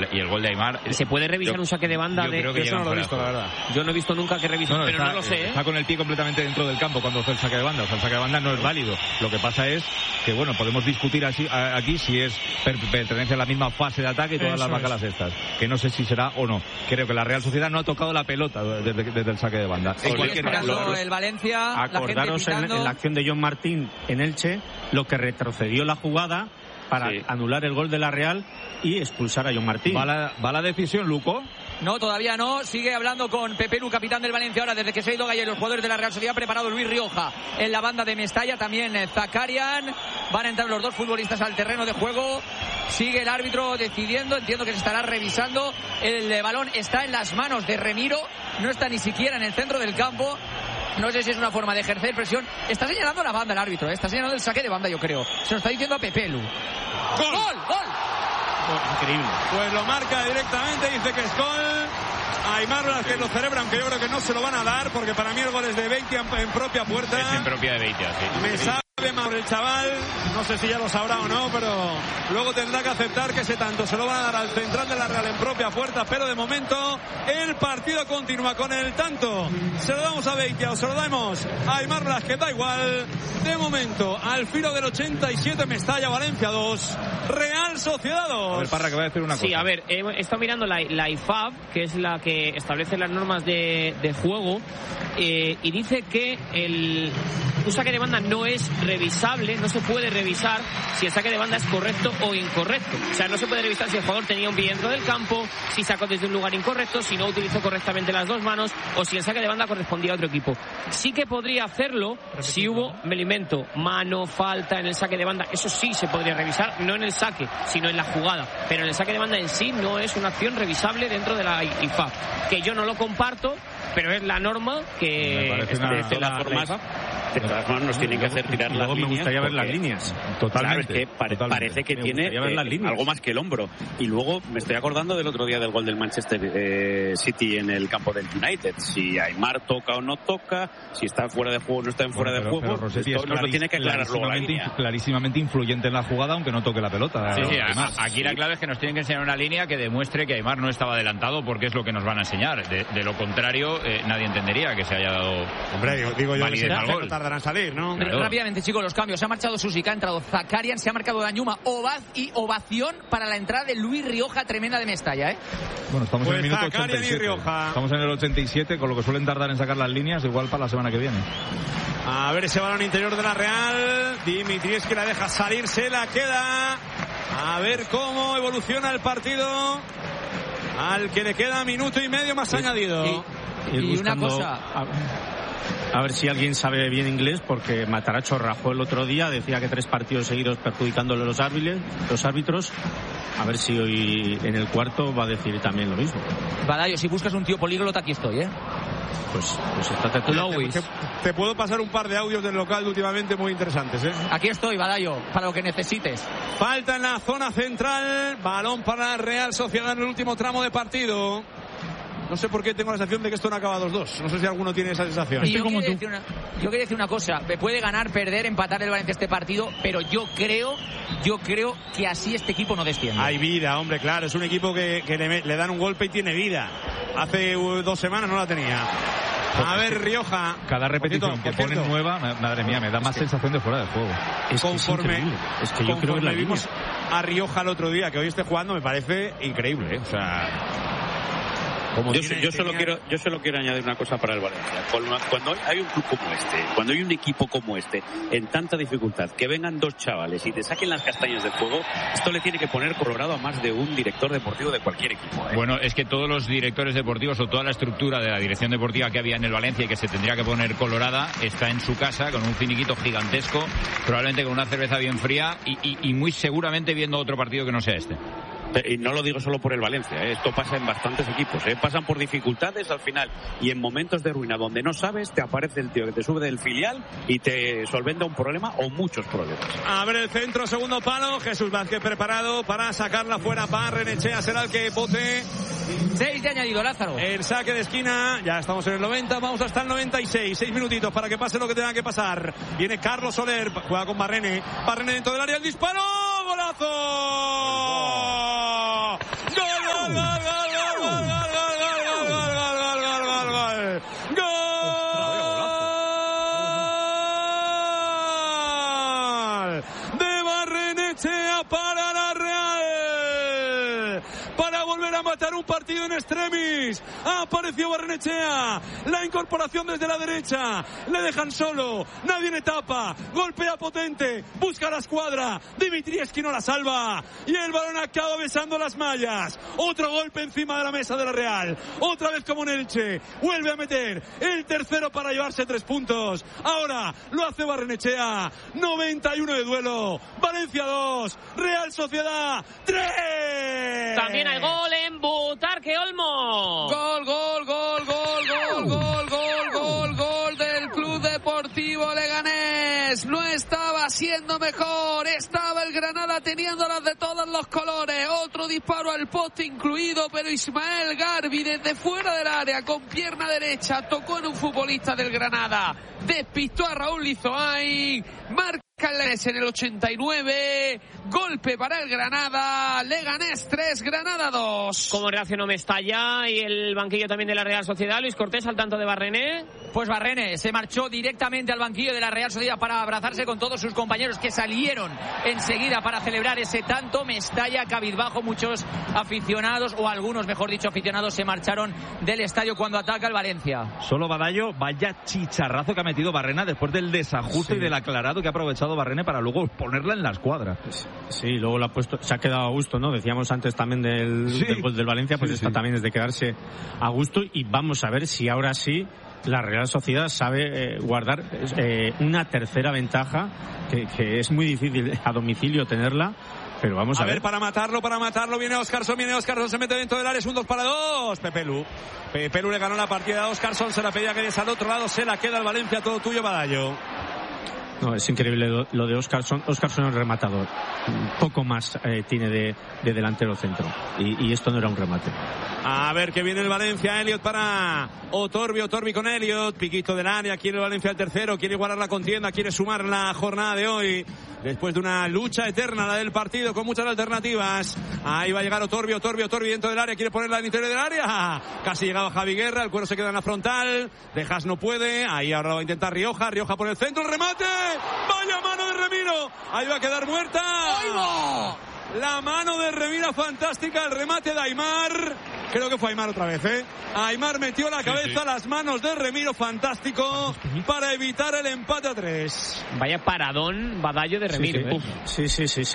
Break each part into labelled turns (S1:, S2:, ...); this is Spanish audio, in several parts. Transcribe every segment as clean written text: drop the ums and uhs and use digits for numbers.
S1: el gol de Aimar.
S2: ¿Se puede revisar un saque de banda?
S1: Yo creo que
S3: eso no lo he visto, la verdad.
S2: Yo no he visto nunca que revisen, pero
S3: está,
S2: no lo sé.
S3: Está con el pie completamente dentro del campo cuando hace el saque de banda. O sea, el saque de banda no es válido. Lo que pasa es que, bueno, podemos discutir aquí si es pertenece a la misma fase de ataque y todas las bacalas estas. Que no sé si será o no. Creo que la Real Sociedad no ha tocado la pelota desde el saque de banda.
S4: En cualquier caso, el Valencia,
S5: acordaros en la acción de John Martín en Elche, lo que retrocedió la jugada para anular el gol de la Real y expulsar a John Martín.
S3: ¿Va la decisión, Luco?
S4: No, todavía no. Sigue hablando con Pepe Lu, capitán del Valencia. Ahora, desde que se ha ido Gallego, los jugadores de la Real Sociedad, preparado Luis Rioja en la banda de Mestalla, también Zakarian. Van a entrar los dos futbolistas al terreno de juego. Sigue el árbitro decidiendo. Entiendo que se estará revisando. El balón está en las manos de Remiro. No está ni siquiera en el centro del campo. No sé si es una forma de ejercer presión. Está señalando la banda el árbitro, está señalando el saque de banda, yo creo. Se lo está diciendo a Pepe Lu. ¡Gol!
S5: Increíble.
S6: Pues lo marca directamente, dice que es gol. Aimar Blasquez lo celebra, aunque yo creo que no se lo van a dar, porque para mí el gol es de Beitia en propia puerta.
S1: Es en propia de Beitia, sí.
S6: Me sabe mal el chaval, no sé si ya lo sabrá o no, pero luego tendrá que aceptar que ese tanto se lo van a dar al central de la Real en propia puerta, pero de momento el partido continúa con el tanto. Se lo damos a Beitia o se lo damos a Aimar Blasquez, da igual. De momento, al filo del 87, Mestalla, Valencia 2, Real Sociedad 2.
S3: A ver, Parra, que va a decir una cosa.
S2: Sí, a ver, he estado mirando la IFAB, que es la que establece las normas de juego, y dice que un saque de banda no es revisable, no se puede revisar si el saque de banda es correcto o incorrecto. O sea, no se puede revisar si el jugador tenía un pie dentro del campo, si sacó desde un lugar incorrecto, si no utilizó correctamente las dos manos o si el saque de banda correspondía a otro equipo. Sí que podría hacerlo si hubo, me lo invento, mano, falta en el saque de banda. Eso sí se podría revisar, no en el saque, sino en la jugada. Pero en el saque de banda en sí no es una acción revisable dentro de la IFAB. Que yo no lo comparto, pero es la norma que establece la IFAB.
S5: De todas formas nos tienen que hacer tirar las líneas. Me gustaría ver las líneas.
S3: Totalmente.
S5: Claro, es que parece que tiene algo más que el hombro. Y luego me estoy acordando del otro día del gol del Manchester City en el campo del United. Si Aimar toca o no toca, si está fuera de juego o no está fuera de juego. Pero
S3: Rossetti
S5: esto nos lo tiene que aclarar luego la línea.
S3: Clarísimamente influyente en la jugada, aunque no toque la pelota.
S1: Sí, aquí la clave es que nos tienen que enseñar una línea que demuestre que Aimar no estaba adelantado, porque es lo que nos van a enseñar. De lo contrario, nadie entendería que se haya dado.
S6: Hombre, digo yo que
S1: al gol.
S6: Tardarán en salir, ¿no?
S4: Claro. Rápidamente, chicos, los cambios. Se ha marchado Susica, ha entrado Zakarian, se ha marcado Dañuma, y ovación para la entrada de Luis Rioja, tremenda de Mestalla, ¿eh?
S3: Bueno, estamos
S6: pues
S3: en el minuto
S6: Zakarian
S3: 87.
S6: Y Rioja.
S3: Estamos en el 87, con lo que suelen tardar en sacar las líneas, igual para la semana que viene.
S6: A ver ese balón interior de la Real. Dimitrievski la deja salir, se la queda. A ver cómo evoluciona el partido. Al que le queda minuto y medio más añadido.
S4: Y una cosa.
S5: A ver si alguien sabe bien inglés, porque Mataracho rajó el otro día, decía que 3 partidos seguidos perjudicándole los árbitros. A ver si hoy en el cuarto va a decir también lo mismo.
S4: Badayo, si buscas un tío políglota, aquí estoy, ¿eh?
S5: Pues estate tú.
S6: Te puedo pasar un par de audios del local de últimamente muy interesantes, ¿eh?
S4: Aquí estoy, Badayo, para lo que necesites.
S6: Falta en la zona central, balón para la Real Sociedad en el último tramo de partido. No sé por qué tengo la sensación de que esto no acaba 2-2. No sé si alguno tiene esa sensación.
S4: Y yo quería decir una cosa. Me puede ganar, perder, empatar el Valencia este partido, pero yo creo que así este equipo no desciende.
S6: Hay vida, hombre, claro. Es un equipo que le dan un golpe y tiene vida. Hace 2 semanas no la tenía. A ver, Rioja.
S3: Cada repetición que ponen nueva, madre mía, me da más sensación de fuera de juego.
S6: Conforme
S5: yo creo que la
S6: vimos a Rioja el otro día, que hoy esté jugando, me parece increíble, ¿eh? O sea...
S5: Yo solo quiero añadir una cosa para el Valencia. Cuando hay un club como este, cuando hay un equipo como este, en tanta dificultad, que vengan 2 chavales y te saquen las castañas del fuego, esto le tiene que poner colorado a más de un director deportivo de cualquier equipo, ¿eh?
S1: Bueno, es que todos los directores deportivos o toda la estructura de la dirección deportiva que había en el Valencia y que se tendría que poner colorada está en su casa con un finiquito gigantesco, probablemente con una cerveza bien fría y muy seguramente viendo otro partido que no sea este.
S5: Y no lo digo solo por el Valencia, ¿eh? Esto pasa en bastantes equipos, ¿eh? Pasan por dificultades al final y en momentos de ruina donde no sabes, te aparece el tío que te sube del filial y te solventa un problema o muchos problemas.
S6: A ver el centro, segundo palo, Jesús Vázquez preparado para sacarla fuera. Barrenechea será el que bote.
S4: 6 de añadido, Lázaro.
S6: El saque de esquina, ya estamos en el 90, vamos hasta el 96, 6 minutitos para que pase lo que tenga que pasar. Viene Carlos Soler, juega con Barrene dentro del área, el disparo, ¡golazo! ¡Gol! de Barrenechea para la Real, para volver a matar un partido en extremis. Apareció Barrenechea, la incorporación desde la derecha, le dejan solo, nadie le tapa, golpea potente, busca la escuadra, Dimitrievski no la salva y el balón acaba besando las mallas. Otro golpe encima de la mesa de la Real, otra vez como en Elche, vuelve a meter el tercero para llevarse 3 puntos. Ahora lo hace Barrenechea, 91 de duelo, Valencia 2, Real Sociedad 3.
S2: También hay gol en Butarque Olmo.
S7: Gol del Club Deportivo Leganés. No estaba siendo mejor, estaba el Granada teniéndolas de todos los colores. Otro disparo al poste incluido, pero Ismael Garbi desde fuera del área con pierna derecha tocó en un futbolista del Granada, despistó a Raúl Lizoain, marca el Leganés en el 89, golpe para el Granada, Leganés 3, Granada 2.
S2: ¿Cómo reaccionó Mestalla y el banquillo también de la Real Sociedad? Luis Cortés, al tanto de Barrené.
S4: Pues Barrené se marchó directamente al banquillo de la Real Sociedad para abrazarse con todos sus compañeros que salieron enseguida para celebrar ese tanto. Mestalla cabizbajo, muchos aficionados, o algunos mejor dicho aficionados, se marcharon del estadio cuando ataca el Valencia.
S3: Solo Badallo, vaya chicharrazo que ha metido Barrena después del desajuste y del aclarado que ha aprovechado Barrené para luego ponerla en la escuadra.
S8: Sí, luego la ha puesto, se ha quedado a gusto, ¿no? Decíamos antes también del gol del Valencia, pues esta también es de quedarse a gusto, y vamos a ver si ahora sí la Real Sociedad sabe guardar una tercera ventaja que es muy difícil a domicilio tenerla. Pero vamos a ver.
S6: Para matarlo, viene Óscarson, se mete dentro del área, es un 2-2. Pepelu le ganó la partida a Óscarson, se la pedía que des al otro lado, se la queda el Valencia, todo tuyo, Badallo.
S8: No, es increíble lo de Óscarson. Óscarson es rematador. Poco más tiene de delantero centro. Y esto no era un remate.
S6: A ver que viene el Valencia. Elliot para Otorbi con Elliot. Piquito del área. Quiere el Valencia el tercero. Quiere igualar la contienda. Quiere sumar la jornada de hoy. Después de una lucha eterna, la del partido, con muchas alternativas. Ahí va a llegar Otorbi dentro del área. Quiere ponerla en el interior del área. Casi llegaba Javi Guerra. El cuero se queda en la frontal. Dejas no puede. Ahí ahora va a intentar Rioja por el centro. El remate. Vaya mano de Remiro. Ahí va a quedar muerta.
S7: ¡Oigo!
S6: La mano de Remiro fantástica. El remate de Aimar. Creo que fue Aimar otra vez, Aimar metió la cabeza, las manos de Remiro, fantástico, para evitar el empate a 3.
S2: Vaya paradón, Badallo de Remiro.
S8: Sí.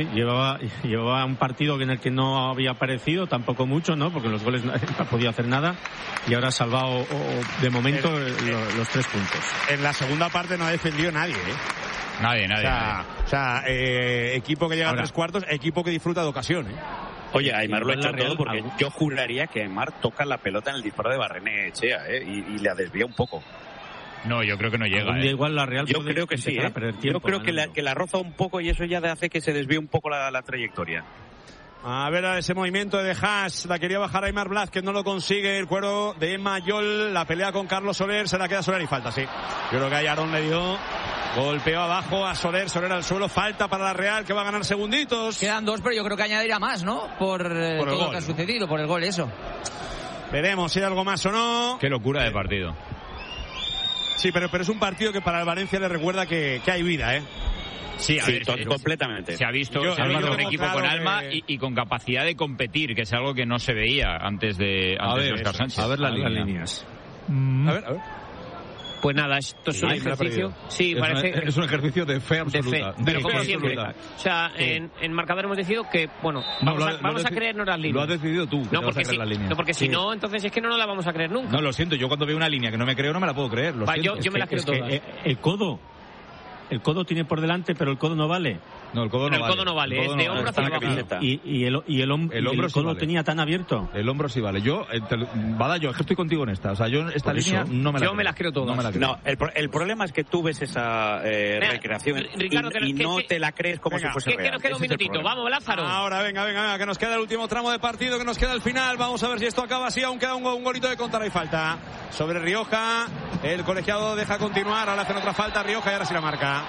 S8: Llevaba un partido en el que no había aparecido, tampoco mucho, ¿no? Porque los goles no ha podido hacer nada, y ahora ha salvado de momento los 3 puntos.
S6: En la segunda parte no ha defendido nadie,
S1: Nadie.
S6: O sea, equipo que llega a 3/4, equipo que disfruta de ocasión,
S5: Oye, Aimar lo ha hecho todo, porque yo juraría que Aimar toca la pelota en el disparo de Barrenechea, y la desvía un poco.
S1: No, yo creo que no llega.
S8: Igual la Real,
S5: yo creo que sí, yo creo que la roza un poco y eso ya hace que se desvíe un poco la trayectoria.
S6: A ver ese movimiento de Haas, la quería bajar Aimar Blázquez, no lo consigue, el cuero de Mayol, la pelea con Carlos Soler, se la queda Soler y falta, sí. Yo creo que ahí Aarón le dio, golpeó abajo a Soler al suelo, falta para la Real, que va a ganar segunditos.
S4: Quedan 2, pero yo creo que añadirá más, ¿no? Por todo lo que ha sucedido, por el gol, eso.
S6: Veremos si hay algo más o no.
S1: Qué locura de partido.
S6: Sí, pero es un partido que para el Valencia le recuerda que hay vida,
S1: Sí,
S5: completamente.
S1: Se ha visto un equipo con alma y con capacidad de competir, que es algo que no se veía antes de Óscar Sánchez.
S3: A ver las líneas.
S6: A ver.
S2: Pues nada, esto es un ejercicio. Sí,
S3: es un ejercicio de fe absoluta.
S2: Pero como siempre. O sea, en marcador hemos decidido que, vamos a creernos las líneas.
S3: Lo has decidido tú.
S2: No, porque si no, entonces es que no nos la vamos a creer nunca.
S3: No, lo siento. Yo cuando veo una línea que no me creo, no me la puedo creer.
S2: Yo me la creo todas.
S8: El codo tiene por delante, pero el codo no vale.
S3: No, el codo no vale.
S2: Es de hombro hacia la camiseta.
S8: Y el hombro sí lo tenía tan abierto.
S3: El hombro sí vale. Yo es que estoy contigo en esta. O sea, yo esta línea no me la creo.
S2: Yo me las creo todas.
S5: No, el problema es que tú ves esa recreación
S2: Ricardo,
S5: y no te la crees como si fuese real.
S2: Que nos queda un minutito. Vamos, Lázaro.
S6: Ahora, venga, que nos queda el último tramo de partido, que nos queda el final. Vamos a ver si esto acaba así. Aún queda un golito de contar y falta sobre Rioja. El colegiado deja continuar. Ahora hacen otra falta Rioja y ahora sí la marca.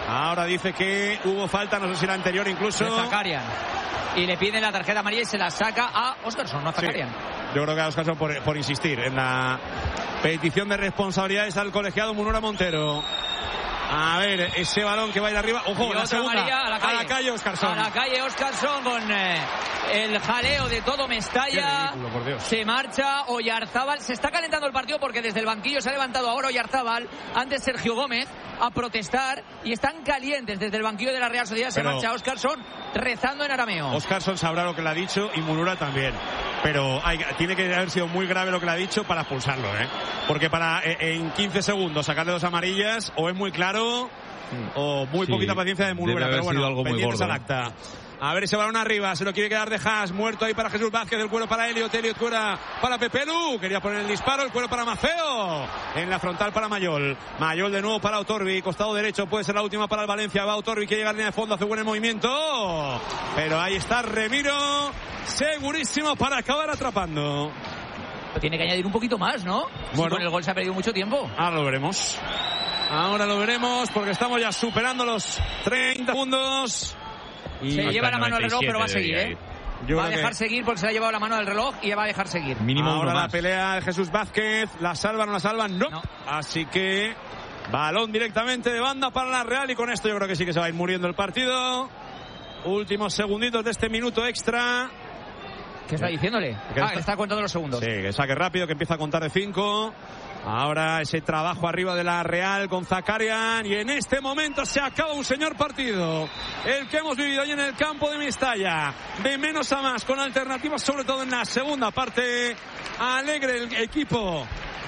S6: Ahora dice que hubo falta, no sé si la anterior incluso.
S4: De Zakarian. Y le piden la tarjeta amarilla y se la saca a Óscarsson, no a Zakarian.
S6: Sí. Yo creo que a Óscarsson por insistir en la petición de responsabilidades al colegiado Munura Montero. A ver, ese balón que va a ir arriba. Ojo, la segunda.
S4: María, a la calle
S6: Óscarsson.
S4: A la calle Óscarsson con el jaleo de todo Mestalla.
S6: Qué ridículo, por Dios.
S4: Se marcha Oyarzábal. Se está calentando el partido porque desde el banquillo se ha levantado ahora Oyarzábal. Antes Sergio Gómez a protestar. Y están calientes desde el banquillo de la Real Sociedad. Se marcha Óscarsson rezando en arameo.
S6: Óscarsson sabrá lo que le ha dicho y Munura también. Pero tiene que haber sido muy grave lo que le ha dicho para expulsarlo, ¿eh? Porque para en 15 segundos sacarle 2 amarillas o es muy claro o muy poquita paciencia de Munura. Pero bueno,
S3: algo
S6: pendientes
S3: muy gordo,
S6: al acta. A ver ese balón arriba, se lo quiere quedar de Haas, muerto ahí para Jesús Vázquez, el cuero para Elliot cuera para Pepelu, quería poner el disparo, el cuero para Maceo, en la frontal para Mayol de nuevo para Otorbi, costado derecho, puede ser la última para el Valencia, va Otorbi que llega a línea de fondo, hace buen movimiento, pero ahí está Remiro, segurísimo para acabar atrapando.
S4: Tiene que añadir un poquito más, ¿no?
S6: Bueno,
S4: con el gol se ha perdido mucho tiempo.
S6: Ahora lo veremos porque estamos ya superando los 30 segundos.
S4: Y se lleva la mano al reloj, pero va a seguir, ¿eh? Va a dejar seguir porque se le ha llevado la mano al reloj y va a dejar seguir.
S6: Mínimo ahora la pelea de Jesús Vázquez. ¿La salvan o la salvan? No. Así que balón directamente de banda para la Real y con esto yo creo que sí que se va a ir muriendo el partido. Últimos segunditos de este minuto extra.
S4: ¿Qué está diciéndole? Que está contando los segundos.
S6: Sí, que saque rápido, que empieza a contar de 5. Ahora ese trabajo arriba de la Real con Zakarian y en este momento se acaba un señor partido, el que hemos vivido hoy en el campo de Mestalla, de menos a más, con alternativas sobre todo en la segunda parte. Alegre el equipo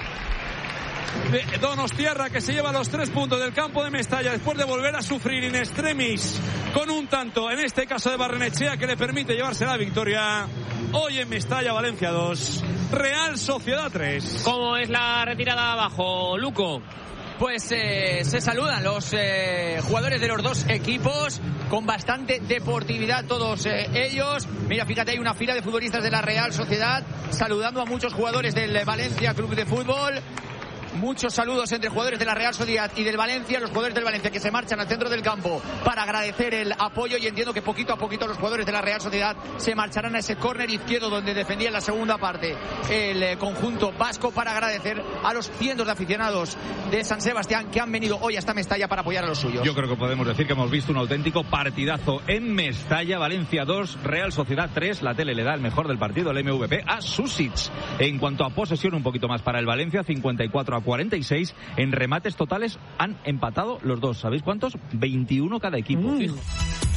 S6: de Donostiarra que se lleva los 3 puntos del campo de Mestalla después de volver a sufrir in extremis con un tanto, en este caso de Barrenechea, que le permite llevarse la victoria. Hoy en Mestalla, Valencia 2, Real Sociedad 3.
S2: ¿Cómo es la retirada abajo, Luco?
S4: Pues se saludan los jugadores de los dos equipos con bastante deportividad todos ellos. Mira, fíjate, hay una fila de futbolistas de la Real Sociedad saludando a muchos jugadores del Valencia Club de Fútbol. Muchos saludos entre jugadores de la Real Sociedad y del Valencia, los jugadores del Valencia que se marchan al centro del campo para agradecer el apoyo y entiendo que poquito a poquito los jugadores de la Real Sociedad se marcharán a ese córner izquierdo donde defendía en la segunda parte el conjunto vasco para agradecer a los cientos de aficionados de San Sebastián que han venido hoy hasta Mestalla para apoyar a los suyos.
S3: Yo creo que podemos decir que hemos visto un auténtico partidazo en Mestalla. Valencia 2, Real Sociedad 3. La tele le da el mejor del partido, el MVP, a Susic. En cuanto a posesión, un poquito más para el Valencia, 54-46. En remates totales han empatado los dos. ¿Sabéis cuántos? 21 cada equipo.